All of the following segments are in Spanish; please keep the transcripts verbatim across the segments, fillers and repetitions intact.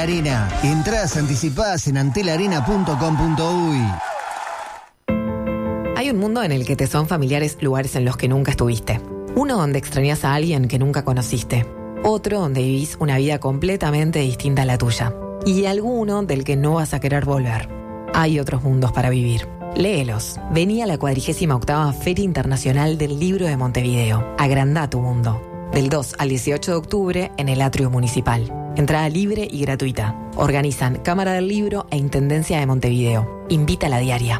Arena. Entradas anticipadas en antelarena punto com punto uy. Hay un mundo en el que te son familiares lugares en los que nunca estuviste. Uno donde extrañas a alguien que nunca conociste. Otro donde vivís una vida completamente distinta a la tuya. Y alguno del que no vas a querer volver. Hay otros mundos para vivir. Léelos. Vení a la cuadragésima octava Feria Internacional del Libro de Montevideo. Agrandá tu mundo. Del dos al dieciocho de octubre en el Atrio Municipal. Entrada libre y gratuita. Organizan Cámara del Libro e Intendencia de Montevideo. Invita a la diaria.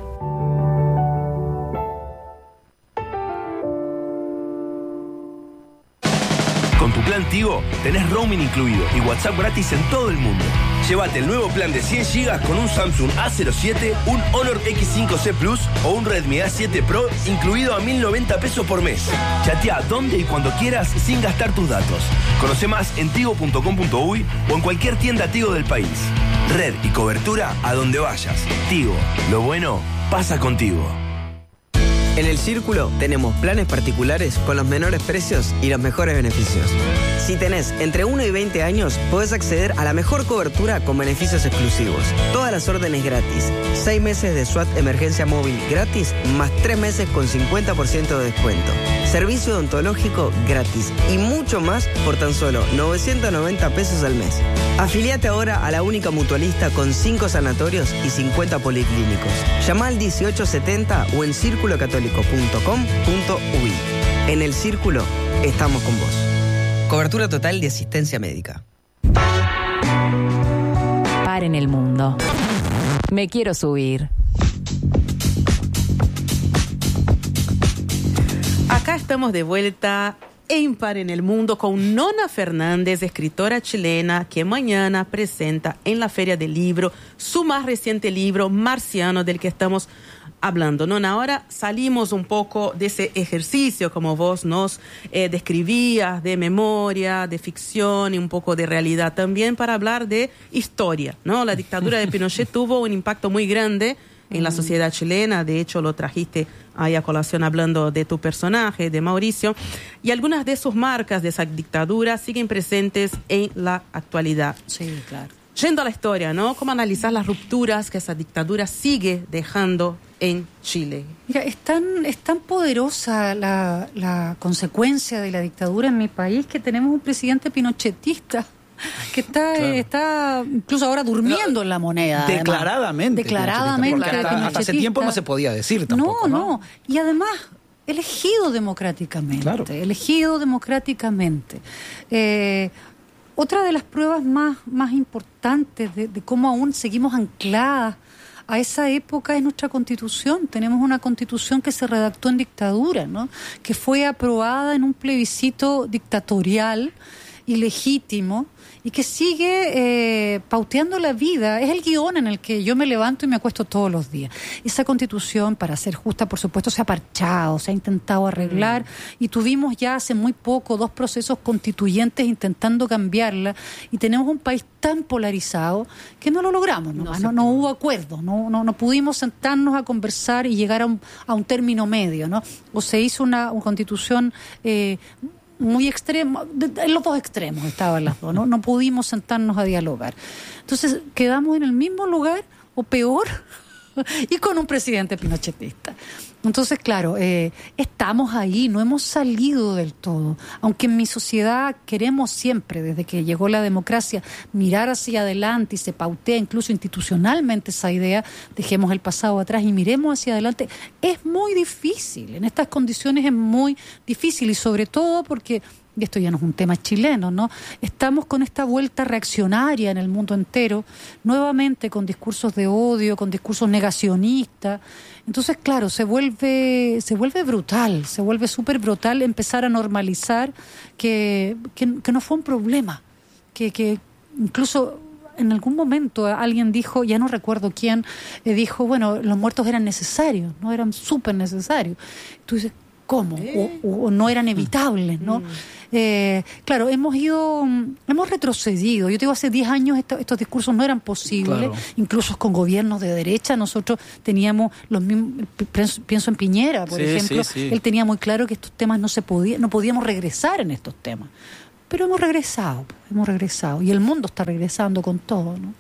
Con tu plan Tigo tenés roaming incluido y WhatsApp gratis en todo el mundo. Llévate el nuevo plan de cien gigas con un Samsung A cero siete, un Honor X cinco C Plus o un Redmi A siete Pro incluido a mil noventa pesos por mes. Chatea donde y cuando quieras sin gastar tus datos. Conoce más en tigo punto com punto uy o en cualquier tienda Tigo del país. Red y cobertura a donde vayas. Tigo, lo bueno pasa contigo. En El Círculo tenemos planes particulares con los menores precios y los mejores beneficios. Si tenés entre uno y veinte años, podés acceder a la mejor cobertura con beneficios exclusivos. Todas las órdenes gratis. seis meses de SWAT Emergencia Móvil gratis, más tres meses con cincuenta por ciento de descuento. Servicio odontológico gratis y mucho más por tan solo novecientos noventa pesos al mes. Afiliate ahora a la única mutualista con cinco sanatorios y cincuenta policlínicos. Llama al dieciocho setenta o en círculo católico punto com punto uy. En El Círculo estamos con vos. Cobertura total de asistencia médica. Par en el mundo. Me quiero subir. Acá estamos de vuelta en Par en el Mundo con Nona Fernández, escritora chilena, que mañana presenta en la Feria del Libro su más reciente libro, Marciano, del que estamos hablando. Nona, ahora salimos un poco de ese ejercicio, como vos nos eh, describías, de memoria, de ficción y un poco de realidad también, para hablar de historia, ¿no? La dictadura de Pinochet tuvo un impacto muy grande en la sociedad chilena. De hecho, lo trajiste ahí a colación hablando de tu personaje, de Mauricio, y algunas de sus marcas de esa dictadura siguen presentes en la actualidad. Sí, claro. Yendo a la historia, ¿no? ¿Cómo analizar las rupturas que esa dictadura sigue dejando en Chile? Mira, es tan, es tan poderosa la, la consecuencia de la dictadura en mi país que tenemos un presidente pinochetista que está, claro. está incluso ahora durmiendo no, en la moneda. Declaradamente. Declaradamente. Hasta, hasta hace tiempo no se podía decir tampoco. No, no. no. Y además, elegido democráticamente. Claro. Elegido democráticamente. Eh, otra de las pruebas más, más importantes de, de cómo aún seguimos ancladas a esa época es nuestra Constitución. Tenemos una Constitución que se redactó en dictadura, ¿no? Que fue aprobada en un plebiscito dictatorial, ilegítimo, y que sigue eh, pauteando la vida. Es el guión en el que yo me levanto y me acuesto todos los días. Esa Constitución, para ser justa, por supuesto, se ha parchado, se ha intentado arreglar, mm. y tuvimos ya hace muy poco dos procesos constituyentes intentando cambiarla, y tenemos un país tan polarizado que no lo logramos, no, no, no hubo acuerdo, no, no, no pudimos sentarnos a conversar y llegar a un, a un término medio, ¿no? O se hizo una, una Constitución eh, muy extremo, en los dos extremos estaban las dos, ¿no? No pudimos sentarnos a dialogar. Entonces quedamos en el mismo lugar, o peor, y con un presidente pinochetista. Entonces, claro, eh, estamos ahí, no hemos salido del todo. Aunque en mi sociedad queremos siempre, desde que llegó la democracia, mirar hacia adelante y se pautea incluso institucionalmente esa idea, dejemos el pasado atrás y miremos hacia adelante, es muy difícil. En estas condiciones es muy difícil, y sobre todo porque, y esto ya no es un tema chileno, ¿no? Estamos con esta vuelta reaccionaria en el mundo entero, nuevamente con discursos de odio, con discursos negacionistas. Entonces, claro, se vuelve se vuelve brutal, se vuelve súper brutal empezar a normalizar que, que, que no fue un problema, que, que incluso en algún momento alguien dijo, ya no recuerdo quién, eh, dijo, bueno, los muertos eran necesarios, no eran súper necesarios. Tú dices, ¿cómo? ¿Eh? O, o no eran evitables, ¿no? Mm. Eh, claro, hemos ido, hemos retrocedido. Yo te digo, hace diez años esto, estos discursos no eran posibles, claro. Incluso con gobiernos de derecha. Nosotros teníamos los mismos, pienso en Piñera, por sí, ejemplo, sí, sí. Él tenía muy claro que estos temas no se podían, no podíamos regresar en estos temas. pero hemos regresado, hemos regresado. Y el mundo está regresando con todo, ¿no?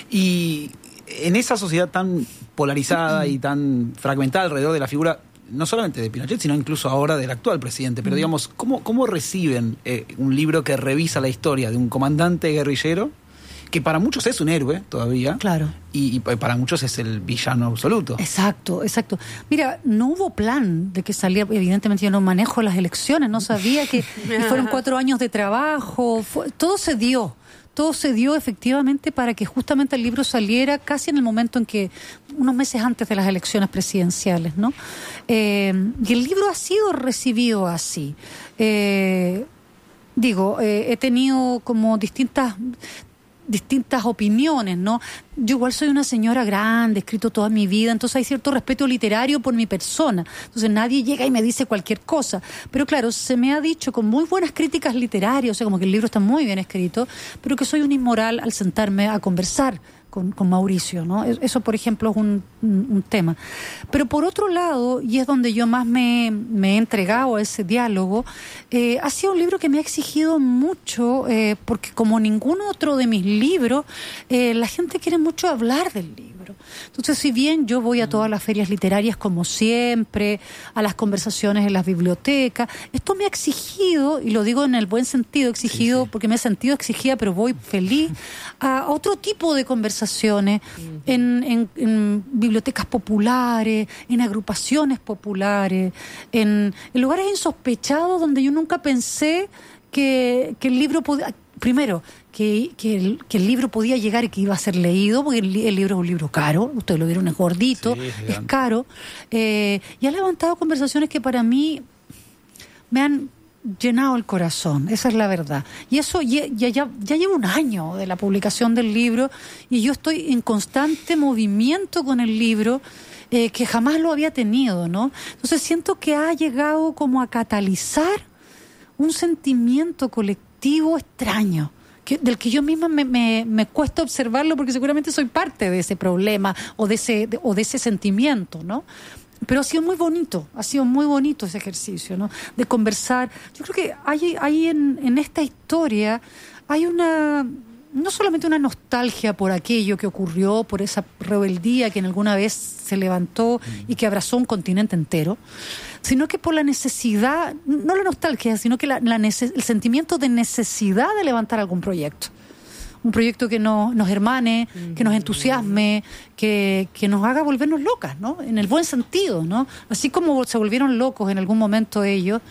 Y en esa sociedad tan polarizada y tan fragmentada alrededor de la figura, no solamente de Pinochet, sino incluso ahora del actual presidente, pero digamos, ¿cómo, cómo reciben eh, un libro que revisa la historia de un comandante guerrillero que para muchos es un héroe todavía? Claro. Y, y para muchos es el villano absoluto. Exacto, exacto. Mira, no hubo plan de que saliera, evidentemente yo no manejo las elecciones, no sabía que y fueron cuatro años de trabajo, fue, todo se dio. Todo se dio efectivamente para que justamente el libro saliera casi en el momento en que, unos meses antes de las elecciones presidenciales, ¿no? Eh, y el libro ha sido recibido así. Eh, digo, eh, he tenido como distintas... distintas opiniones, ¿no? Yo igual soy una señora grande, he escrito toda mi vida, entonces hay cierto respeto literario por mi persona. Entonces nadie llega y me dice cualquier cosa. Pero claro, se me ha dicho con muy buenas críticas literarias, o sea, como que el libro está muy bien escrito, pero que soy un inmoral al sentarme a conversar con, con Mauricio, ¿no? Eso, por ejemplo, es un, un, un tema. Pero por otro lado, y es donde yo más me, me he entregado a ese diálogo, eh, ha sido un libro que me ha exigido mucho, eh, porque como ningún otro de mis libros, eh, la gente quiere mucho hablar del libro. Entonces, si bien yo voy a todas las ferias literarias como siempre, a las conversaciones en las bibliotecas, esto me ha exigido, y lo digo en el buen sentido, exigido, sí, sí. porque me he sentido exigida, pero voy feliz, a otro tipo de conversaciones, uh-huh. en, en, en bibliotecas populares, en agrupaciones populares, en, en lugares insospechados donde yo nunca pensé que, que el libro podía... Primero, que, que, el, que el libro podía llegar y que iba a ser leído, porque el, el libro es un libro caro, ustedes lo vieron, es gordito, sí, es, es caro, eh, y ha levantado conversaciones que para mí me han llenado el corazón, esa es la verdad. Y eso ya, ya, ya, ya lleva un año de la publicación del libro, y yo estoy en constante movimiento con el libro, eh, que jamás lo había tenido, ¿no? Entonces siento que ha llegado como a catalizar un sentimiento colectivo extraño, que, del que yo misma me, me, me cuesta observarlo, porque seguramente soy parte de ese problema o de ese, de, o de ese sentimiento, ¿no? Pero ha sido muy bonito, ha sido muy bonito ese ejercicio, ¿no? De conversar. Yo creo que hay, hay en, en esta historia, hay una... no solamente una nostalgia por aquello que ocurrió, por esa rebeldía que en alguna vez se levantó y que abrazó un continente entero, sino que por la necesidad, no la nostalgia, sino que la, la nece- el sentimiento de necesidad de levantar algún proyecto. Un proyecto que nos, nos hermane, que nos entusiasme, que, que nos haga volvernos locas, ¿no? En el buen sentido, ¿no? Así como se volvieron locos en algún momento ellos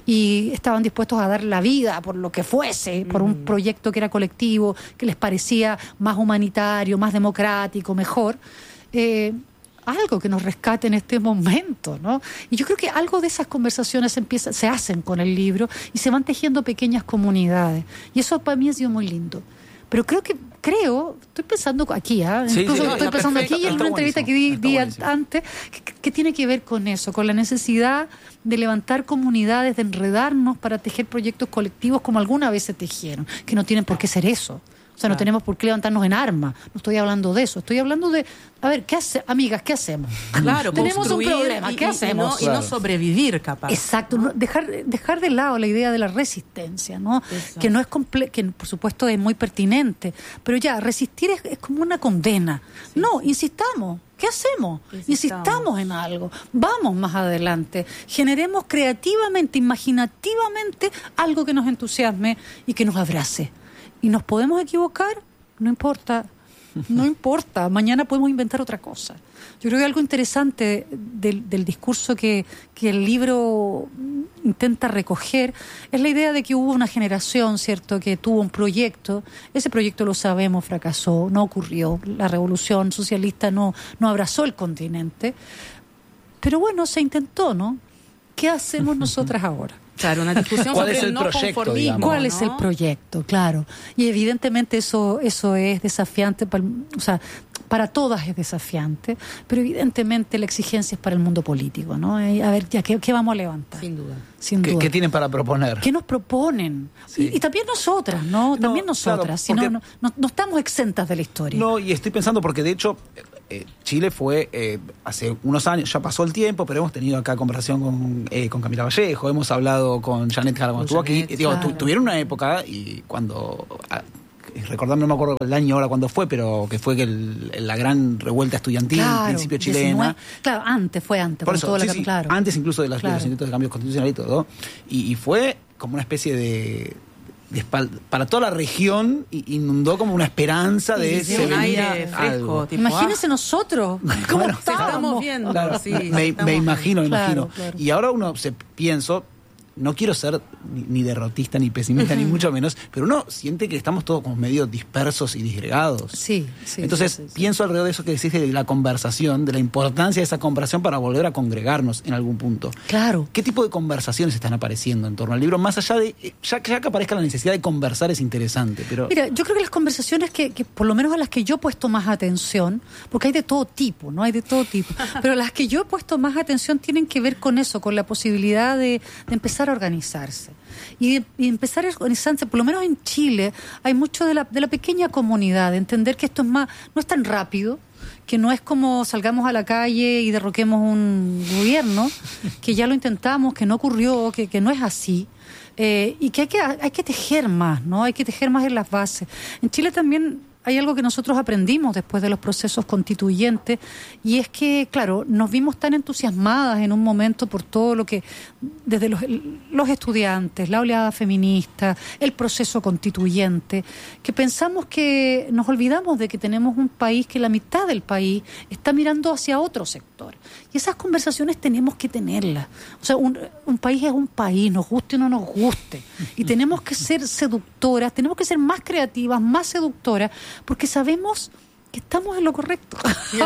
y estaban dispuestos a dar la vida por lo que fuese, por un proyecto que era colectivo, que les parecía más humanitario, más democrático, mejor. Eh, algo que nos rescate en este momento, ¿no? Y yo creo que algo de esas conversaciones se, empieza, se hacen con el libro y se van tejiendo pequeñas comunidades. Y eso para mí ha sido muy lindo. Pero creo que, creo, estoy pensando aquí, ¿eh? Sí, Incluso sí, estoy pensando aquí y en una entrevista que di, di antes, que, que tiene que ver con eso, con la necesidad de levantar comunidades, de enredarnos para tejer proyectos colectivos como alguna vez se tejieron, que no tienen por qué ser eso. O sea, no tenemos por qué levantarnos en armas. No estoy hablando de eso. Estoy hablando de, a ver, ¿qué hace, amigas, ¿qué hacemos? Claro, tenemos un problema, y, ¿qué y, hacemos? Y no, claro. y no sobrevivir, capaz. Exacto, ¿no? dejar, dejar de lado la idea de la resistencia, ¿no? Exacto. Que no es comple- que por supuesto es muy pertinente, pero ya, resistir es, es como una condena. Sí, no, sí. insistamos. ¿Qué hacemos? Insistamos. Insistamos en algo. Vamos más adelante. Generemos creativamente, imaginativamente algo que nos entusiasme y que nos abrace. ¿Y nos podemos equivocar? No importa, no importa. Mañana podemos inventar otra cosa. Yo creo que algo interesante del, del discurso que, que el libro intenta recoger es la idea de que hubo una generación, ¿cierto?, que tuvo un proyecto. Ese proyecto, lo sabemos, fracasó, no ocurrió. La revolución socialista no, no abrazó el continente. Pero bueno, se intentó, ¿no? ¿Qué hacemos nosotras ahora? Claro, una discusión ¿Cuál sobre es el el no proyecto, conformismo, digamos? ¿Cuál ¿no? es el proyecto? Claro. Y evidentemente eso, eso es desafiante, para, o sea, para todas es desafiante, pero evidentemente la exigencia es para el mundo político, ¿no? Y a ver, ya, ¿qué, qué vamos a levantar? Sin duda. Sin ¿Qué, duda. ¿Qué tienen para proponer? ¿Qué nos proponen? Sí. Y, y también nosotras, ¿no? También No, nosotras. claro, Si no, porque- no, no, no estamos exentas de la historia. No, y estoy pensando porque de hecho eh, Chile fue eh, hace unos años, ya pasó el tiempo, pero hemos tenido acá conversación con, eh, con Camila Vallejo, hemos hablado con Janet Jara cuando estuvo aquí. Digo, claro. tu, tuvieron una época y cuando... A, recordando, no me acuerdo el año ahora cuando fue, pero que fue que el, la gran revuelta estudiantil, claro, principio chilena. diecinueve, claro, antes, fue antes. Por eso, todo sí, la, sí, claro. antes incluso de, las, claro. de los intentos de cambios constitucionales y todo. Y, y fue como una especie de... de espal- para toda la región inundó como una esperanza de sí, ese un aire fresco. Tipo, Imagínense ah, nosotros, ¿cómo bueno, estábamos? estamos viendo. Claro, Sí, me, estamos me imagino, me Claro, imagino. claro. Y ahora uno se pienso, no quiero ser ni, ni derrotista ni pesimista, uh-huh. ni mucho menos, pero uno siente que estamos todos como medio dispersos y disgregados. Sí, sí. Entonces sí, sí, sí. pienso alrededor de eso que decís de la conversación, de la importancia de esa conversación para volver a congregarnos en algún punto. Claro. ¿Qué tipo de conversaciones están apareciendo en torno al libro? Más allá de, ya, ya que aparezca la necesidad de conversar es interesante, pero... Mira, yo creo que las conversaciones que, que por lo menos a las que yo he puesto más atención, porque hay de todo tipo, ¿no? Hay de todo tipo, pero las que yo he puesto más atención tienen que ver con eso, con la posibilidad de, de empezar a organizarse. Y, de, y empezar a organizarse, por lo menos en Chile, hay mucho de la, de la pequeña comunidad, de entender que esto es más, no es tan rápido, que no es como salgamos a la calle y derroquemos un gobierno, que ya lo intentamos, que no ocurrió, que, que no es así. Eh, y que hay que hay que tejer más, ¿no? Hay que tejer más en las bases. En Chile también hay algo que nosotros aprendimos después de los procesos constituyentes, y es que, claro, nos vimos tan entusiasmadas en un momento por todo lo que, desde los, los estudiantes, la oleada feminista, el proceso constituyente, que pensamos que nos olvidamos de que tenemos un país, que la mitad del país está mirando hacia otro sector. Y esas conversaciones tenemos que tenerlas. O sea, un, un país es un país, nos guste o no nos guste. Y tenemos que ser seductoras, tenemos que ser más creativas, más seductoras, porque sabemos que estamos en lo correcto.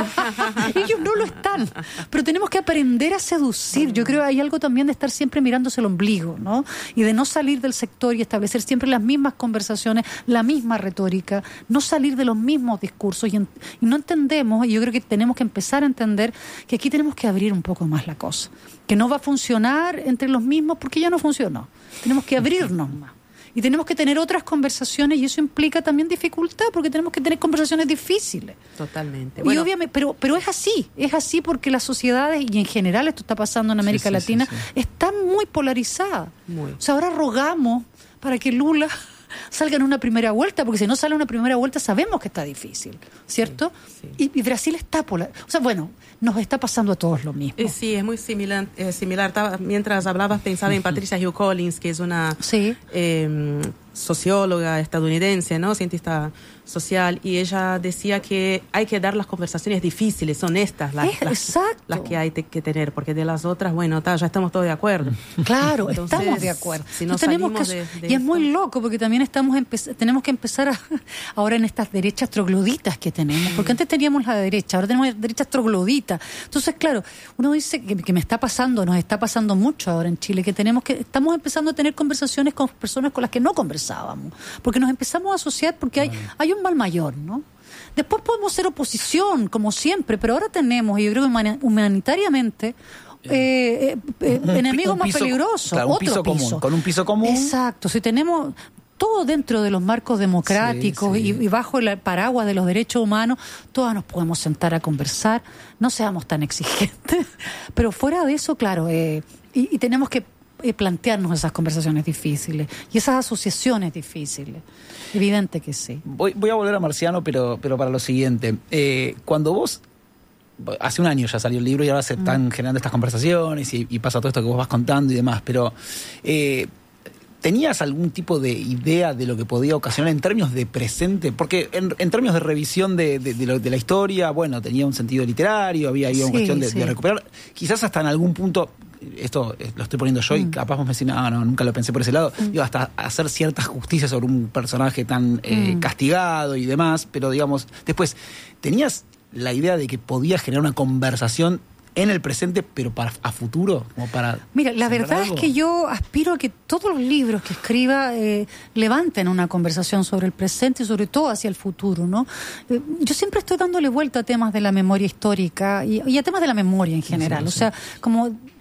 Ellos no lo están, pero tenemos que aprender a seducir. Yo creo que hay algo también de estar siempre mirándose el ombligo, ¿no? Y de no salir del sector y establecer siempre las mismas conversaciones, la misma retórica, no salir de los mismos discursos. Y, en, y no entendemos, y yo creo que tenemos que empezar a entender que aquí tenemos que abrir un poco más la cosa, que no va a funcionar entre los mismos porque ya no funcionó. Tenemos que abrirnos más. Y tenemos que tener otras conversaciones, y eso implica también dificultad, porque tenemos que tener conversaciones difíciles. Totalmente. Y Bueno, obviamente, pero, pero es así, es así porque las sociedades, y en general esto está pasando en América sí, sí, Latina, sí, sí. están muy polarizadas. Muy. O sea, ahora rogamos para que Lula salga en una primera vuelta, porque si no sale en una primera vuelta sabemos que está difícil, ¿cierto? Sí, sí. Y, y Brasil está polarizado. O sea, bueno, nos está pasando a todos lo mismo. Eh, sí, es muy similar. Eh, similar. Estaba, mientras hablabas pensaba en Patricia Hill Collins, que es una Sí. eh, socióloga estadounidense, ¿no? Cientista social, y ella decía que hay que dar las conversaciones difíciles, son estas las, Es- las, exacto. las que hay te- que tener, porque de las otras, bueno, ta, ya estamos todos de acuerdo. Claro, Entonces, estamos de acuerdo. si no Entonces tenemos salimos que, de- de y es esto- muy loco porque también estamos empe- tenemos que empezar a, ahora en estas derechas trogloditas que tenemos, porque antes teníamos la derecha, ahora tenemos derechas trogloditas. Entonces, claro, uno dice que, que me está pasando, nos está pasando mucho ahora en Chile, que tenemos que estamos empezando a tener conversaciones con personas con las que no conversábamos, porque nos empezamos a asociar porque hay hay un mal mayor, ¿no? Después podemos ser oposición, como siempre, pero ahora tenemos, y yo creo que humani- humanitariamente, eh, eh, eh, Un pi- enemigos un más piso- peligrosos, claro, un otro piso común, con un piso común. Exacto, si tenemos todo dentro de los marcos democráticos Sí, sí. Y, y bajo el paraguas de los derechos humanos, todas nos podemos sentar a conversar, no seamos tan exigentes, pero fuera de eso, claro, eh, y, y tenemos que eh, plantearnos esas conversaciones difíciles y esas asociaciones difíciles. Evidente que sí. Voy, voy a volver a Marciano, pero, pero para lo siguiente. Eh, cuando vos, hace un año ya salió el libro y ahora se están generando estas conversaciones y, y pasa todo esto que vos vas contando y demás, pero eh, ¿tenías algún tipo de idea de lo que podía ocasionar en términos de presente? Porque en, en términos de revisión de, de, de, lo, de la historia, bueno, tenía un sentido literario, había ahí una Sí, cuestión de, sí. de recuperar, quizás hasta en algún punto... Esto eh, lo estoy poniendo yo y Mm. capaz vos me decís, no, no, nunca lo pensé por ese lado. Mm. Digo, hasta hacer cierta justicia sobre un personaje tan eh, Mm. castigado y demás, pero digamos, después, ¿tenías la idea de que podía generar una conversación en el presente, pero para a futuro? Como para Mira, la sembrar verdad algo? es que yo aspiro a que todos los libros que escriba eh, levanten una conversación sobre el presente y sobre todo hacia el futuro, ¿no? Eh, yo siempre estoy dándole vuelta a temas de la memoria histórica y, y a temas de la memoria en general. sí, O sí. sea, como,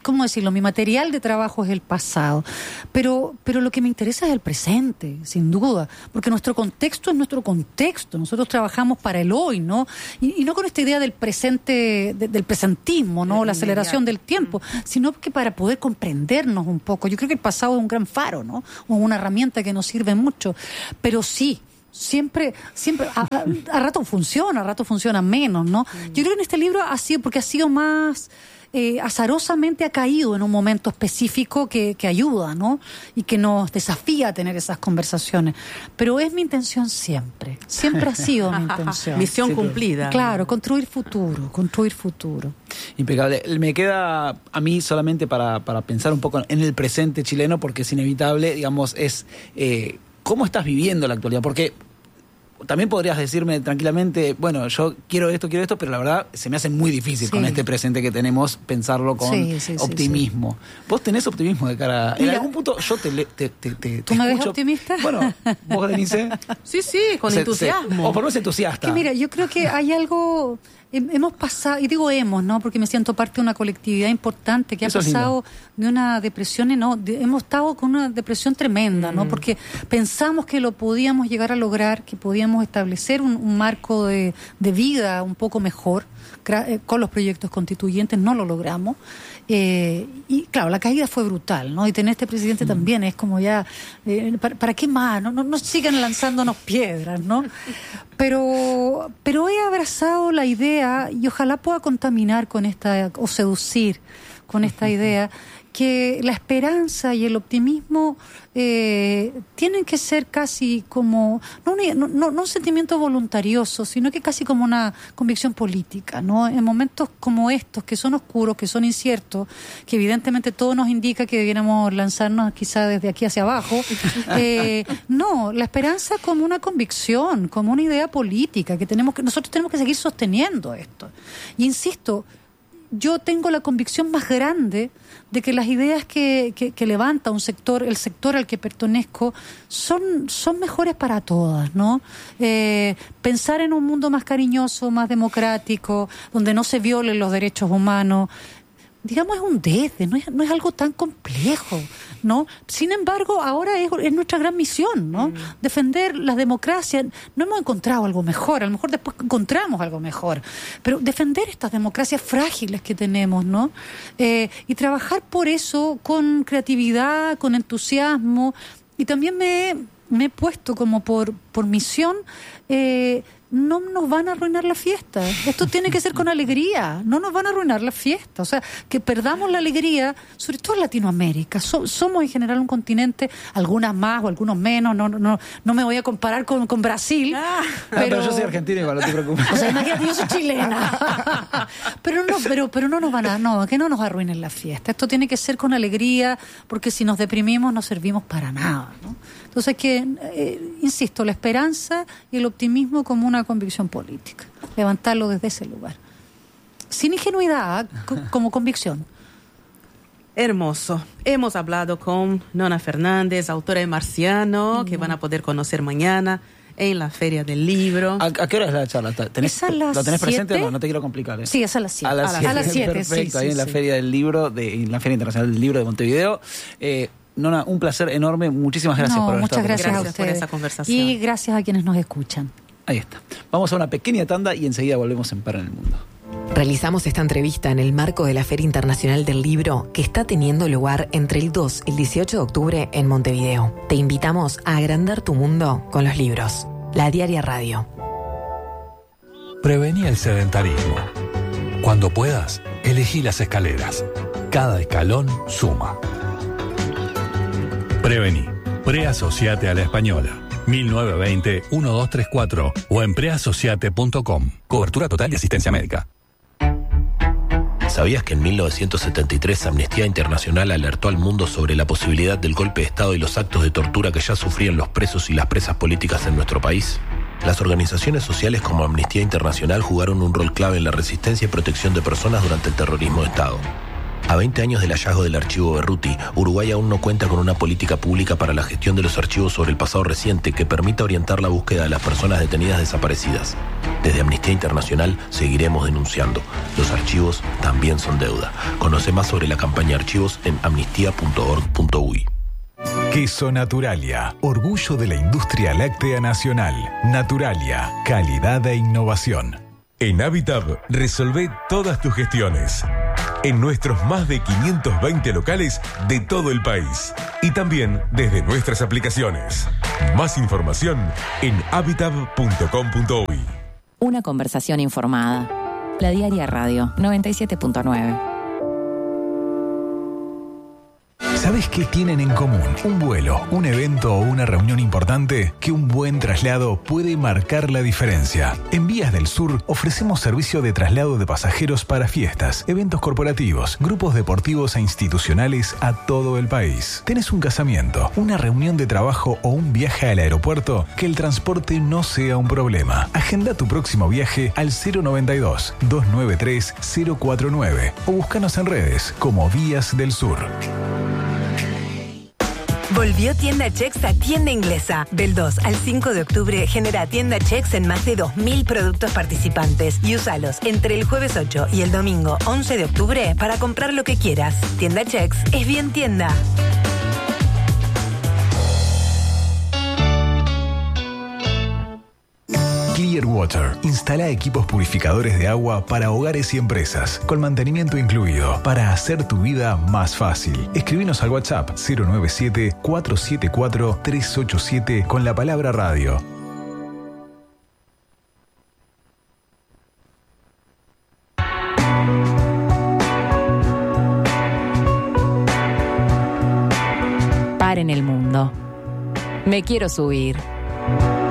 ¿cómo decirlo? Mi material de trabajo es el pasado, pero, pero lo que me interesa es el presente, sin duda, porque nuestro contexto es nuestro contexto, nosotros trabajamos para el hoy, ¿no? Y, y no con esta idea del presente, de, del presentismo, ¿no? La aceleración del tiempo, sino que para poder comprendernos un poco. Yo creo que el pasado es un gran faro, ¿no? O una herramienta que nos sirve mucho, pero sí, siempre, siempre, a, a, a rato funciona, a rato funciona menos, ¿no? Yo creo que en este libro ha sido, porque ha sido más eh, azarosamente ha caído en un momento específico que, que ayuda, ¿no? Y que nos desafía a tener esas conversaciones. Pero es mi intención siempre, siempre ha sido mi intención. Misión Siempre. cumplida. Claro, construir futuro, construir futuro. Impecable. Me queda a mí solamente para, para pensar un poco en el presente chileno, porque es inevitable, digamos, es eh, cómo estás viviendo la actualidad, porque también podrías decirme tranquilamente, bueno, yo quiero esto, quiero esto, pero la verdad se me hace muy difícil, sí, con este presente que tenemos pensarlo con sí, sí, optimismo. Sí, sí. ¿Vos tenés optimismo de cara? Mira, en algún punto yo te te, te, te ¿Tú me escucho. ves optimista? Bueno, vos, Denise. Sí, sí, con se, entusiasmo. Se, o por lo menos entusiasta. Que mira, yo creo que hay algo... Hemos pasado, y digo hemos, ¿no? Porque me siento parte de una colectividad importante que ha Eso pasado de una depresión, ¿no? De, hemos estado con una depresión tremenda, ¿no? Mm. Porque pensamos que lo podíamos llegar a lograr, que podíamos establecer un, un marco de, de vida un poco mejor con los proyectos constituyentes, no lo logramos. Eh, y claro, la caída fue brutal, ¿no? Y tener este presidente mm. también es como ya, eh, ¿para, ¿para qué más? No, no, no sigan lanzándonos piedras, ¿no? Pero, pero he abrazado la idea, y ojalá pueda contaminar con esta, o seducir con esta idea, que la esperanza y el optimismo eh, tienen que ser casi como, no, no, no, no un sentimiento voluntarioso, sino que casi como una convicción política, ¿no? En momentos como estos, que son oscuros, que son inciertos, que evidentemente todo nos indica que debiéramos lanzarnos quizá desde aquí hacia abajo, eh, no, la esperanza como una convicción, como una idea política, que tenemos que nosotros tenemos que seguir sosteniendo esto. Y insisto, yo tengo la convicción más grande de que las ideas que, que, que levanta un sector, el sector al que pertenezco, son, son mejores para todas, ¿no? Eh, pensar en un mundo más cariñoso, más democrático, donde no se violen los derechos humanos, digamos, es un desde, no es, no es algo tan complejo, ¿no? Sin embargo, ahora es, es nuestra gran misión, ¿no? Mm. Defender la democracia. No hemos encontrado algo mejor, a lo mejor después encontramos algo mejor, pero defender estas democracias frágiles que tenemos, ¿no? Eh, y trabajar por eso con creatividad, con entusiasmo, y también me, me he puesto como por, por misión... Eh, no nos van a arruinar la fiesta. Esto tiene que ser con alegría. No nos van a arruinar la fiesta. O sea, que perdamos la alegría, sobre todo en Latinoamérica. So, somos en general un continente, algunas más o algunos menos. No, no, no me voy a comparar con, con Brasil. Ah, pero... Ah, pero yo soy argentina igual, no te preocupes. O sea, imagínate, yo soy chilena. pero no, pero, pero no nos van a, no, que no nos arruinen la fiesta. Esto tiene que ser con alegría, porque si nos deprimimos no servimos para nada, ¿no? Entonces, que, eh, insisto, la esperanza y el optimismo como una convicción política, levantarlo desde ese lugar, sin ingenuidad, co- como convicción. Hermoso. Hemos hablado con Nona Fernández, autora de Marciano, mm. que van a poder conocer mañana en la Feria del Libro. ¿A, a qué hora es la charla? ¿Tenés, ¿Es a las ¿Lo tenés presente siete? o no? No te quiero complicar, ¿eh? Sí, es a las siete. A las siete, a las siete perfecto, sí, ahí sí, en la sí. Feria del Libro, de, en la Feria Internacional del Libro de Montevideo. Eh, Nona, un placer enorme. Muchísimas gracias no, por haber muchas estado gracias, gracias a ustedes por esa conversación. y gracias a quienes nos escuchan. Ahí está. Vamos a una pequeña tanda y enseguida volvemos en Par en el Mundo. Realizamos esta entrevista en el marco de la Feria Internacional del Libro, que está teniendo lugar entre el dos y el dieciocho de octubre en Montevideo. Te invitamos a agrandar tu mundo con los libros. La Diaria Radio. Prevení el sedentarismo. Cuando puedas, elegí las escaleras. Cada escalón suma. Prevení. Preasociate a la Española. mil novecientos veinte, doce treinta y cuatro o en preasociate punto com. Cobertura total de asistencia médica. ¿Sabías que en mil novecientos setenta y tres Amnistía Internacional alertó al mundo sobre la posibilidad del golpe de Estado y los actos de tortura que ya sufrían los presos y las presas políticas en nuestro país? Las organizaciones sociales como Amnistía Internacional jugaron un rol clave en la resistencia y protección de personas durante el terrorismo de Estado. A veinte años del hallazgo del archivo Berruti, Uruguay aún no cuenta con una política pública para la gestión de los archivos sobre el pasado reciente que permita orientar la búsqueda de las personas detenidas desaparecidas. Desde Amnistía Internacional seguiremos denunciando. Los archivos también son deuda. Conoce más sobre la campaña Archivos en amnistía punto org punto uy. Queso Naturalia, orgullo de la industria láctea nacional. Naturalia, calidad e innovación. En Habitab, resolvé todas tus gestiones. En nuestros más de quinientos veinte locales de todo el país. Y también desde nuestras aplicaciones. Más información en habitab punto com punto uy. Una conversación informada. La Diaria Radio noventa y siete punto nueve. ¿Sabes qué tienen en común? Un vuelo, un evento o una reunión importante, que un buen traslado puede marcar la diferencia. En Vías del Sur ofrecemos servicio de traslado de pasajeros para fiestas, eventos corporativos, grupos deportivos e institucionales a todo el país. ¿Tenés un casamiento, una reunión de trabajo o un viaje al aeropuerto? Que el transporte no sea un problema. Agenda tu próximo viaje al cero noventa y dos, doscientos noventa y tres, cero cuarenta y nueve o búscanos en redes como Vías del Sur. Volvió Tienda Chex a Tienda Inglesa. Del dos al cinco de octubre genera Tienda Chex en más de dos mil productos participantes y úsalos entre el jueves ocho y el domingo once de octubre para comprar lo que quieras. Tienda Chex es bien tienda. Clearwater instala equipos purificadores de agua para hogares y empresas, con mantenimiento incluido, para hacer tu vida más fácil. Escribinos al WhatsApp cero nueve siete, cuatro siete cuatro, tres ocho siete con la palabra radio. Paren el mundo. Me quiero subir.